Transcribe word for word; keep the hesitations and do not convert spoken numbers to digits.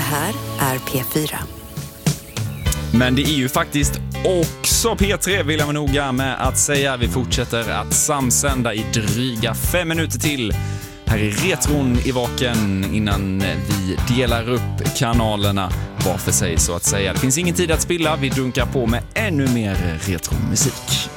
här är P fyra. Men det är ju faktiskt också P tre, vill jag vara noga med att säga. Vi fortsätter att samsända i dryga fem minuter till. Här är retron i vaken innan vi delar upp kanalerna var för sig så att säga. Det finns ingen tid att spilla, vi dunkar på med ännu mer retromusik.